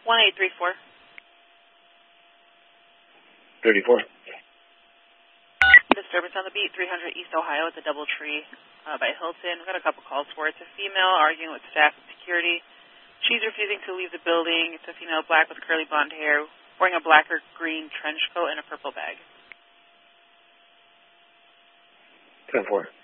1834. 34. Disturbance on the beat, 300 East Ohio at the DoubleTree by Hilton. We've got a couple calls for it. It's a female arguing with staff and security. She's refusing to leave the building. It's a female black with curly blonde hair, wearing a black or green trench coat and a purple bag. 10-4.